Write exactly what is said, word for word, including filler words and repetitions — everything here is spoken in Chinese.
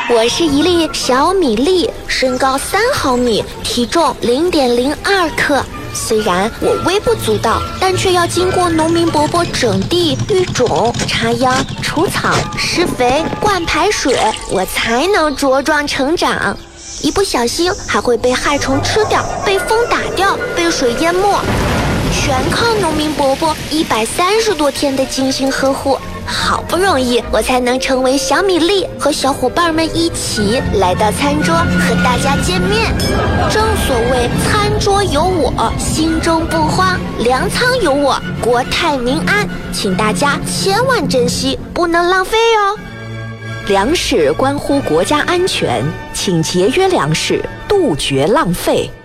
我是一粒小米粒，身高三毫米，体重零点零二克。虽然我微不足道，但却要经过农民伯伯整地、育种、插秧、除草、施肥、灌排水，我才能茁壮成长。一不小心还会被害虫吃掉，被风打掉，被水淹没，全靠农民伯伯一百三十多天的精心呵护。好不容易我才能成为小米粒，和小伙伴们一起来到餐桌和大家见面。正所谓餐桌有我，心中不慌；粮仓有我，国泰民安。请大家千万珍惜，不能浪费哦。 粮食关乎国家安全，请节约粮食，杜绝浪费。